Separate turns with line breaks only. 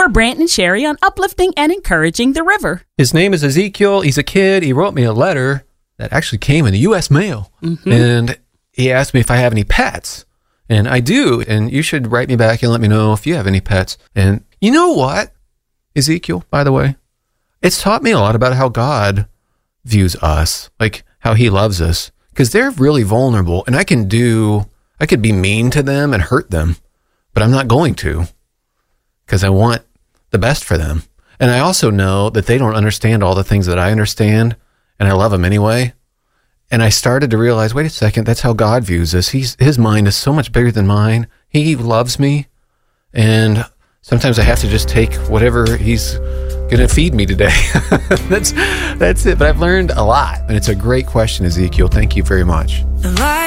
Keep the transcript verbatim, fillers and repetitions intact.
for Brant and Sherry on uplifting and encouraging the river.
His name is Ezekiel. He's a kid. He wrote me a letter that actually came in the U S mail. Mm-hmm. And he asked me if I have any pets. And I do. And you should write me back and let me know if you have any pets. And you know what, Ezekiel, by the way? It's taught me a lot about how God views us, like how he loves us. Because they're really vulnerable. And I can do, I could be mean to them and hurt them. But I'm not going to. Because I want the best for them. And I also know that they don't understand all the things that I understand. And I love them anyway. And I started to realize, wait a second, that's how God views us. He's, his mind is so much bigger than mine. He loves me. And sometimes I have to just take whatever he's going to feed me today. that's, that's it. But I've learned a lot. And it's a great question, Ezekiel. Thank you very much.